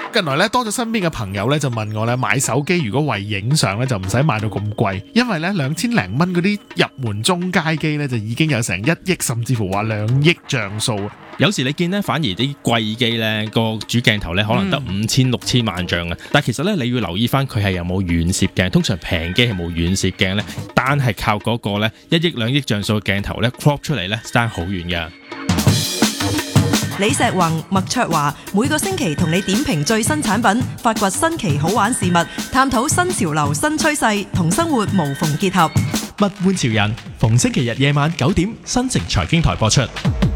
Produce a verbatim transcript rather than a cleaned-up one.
近來咧多咗身邊嘅朋友咧就問我咧買手機如果為影相咧就唔使買到咁貴，因為咧兩千零蚊嗰啲入門中階機咧就已經有成一億甚至乎話兩億像素。 有時你見咧反而啲貴機咧個主鏡頭咧可能得五千六千萬像啊，但其實咧你要留意翻佢係有冇遠攝鏡，通常平機係冇遠攝鏡咧，單係靠嗰個咧一億兩億像素嘅鏡頭咧 crop 出嚟咧爭好遠㗎。 李石宏、麥卓華每個星期同你點評最新產品，發掘新奇好玩事物，探討新潮流新趨勢，同生活無縫結合。 物玩潮人，逢星期日夜晚九點，新城財經台播出。